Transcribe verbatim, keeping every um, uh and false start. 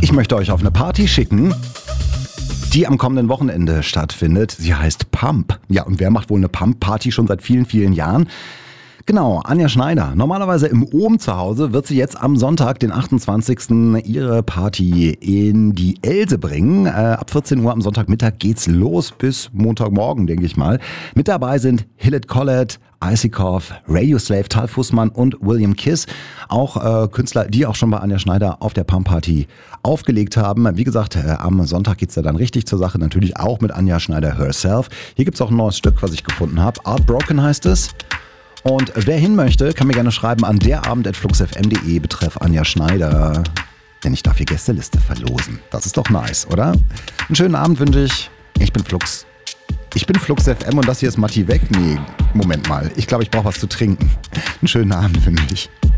Ich möchte euch auf eine Party schicken, die am kommenden Wochenende stattfindet. Sie heißt Pump. Ja, und wer macht wohl eine Pump-Party schon seit vielen, vielen Jahren? Genau, Anja Schneider. Normalerweise im Ohm zu Hause wird sie jetzt am Sonntag, den achtundzwanzigsten ihre Party in die Else bringen. Äh, ab vierzehn Uhr am Sonntagmittag geht's los bis Montagmorgen, denke ich mal. Mit dabei sind Hillett Collett, Icikoff, Radioslave, Tal Fussmann und William Kiss. Auch äh, Künstler, die auch schon bei Anja Schneider auf der Pump-Party aufgelegt haben. Wie gesagt, äh, am Sonntag geht's da dann richtig zur Sache. Natürlich auch mit Anja Schneider herself. Hier gibt's auch ein neues Stück, was ich gefunden habe. Heartbroken heißt es. Und wer hin möchte, kann mir gerne schreiben an derabend at fluxfm punkt de betreff Anja Schneider. Denn ich darf hier Gästeliste verlosen. Das ist doch nice, oder? Einen schönen Abend wünsche ich. Ich bin Flux. Ich bin Flux F M und das hier ist Matti weg. Nee, Moment mal. Ich glaube, ich brauche was zu trinken. Einen schönen Abend wünsche ich.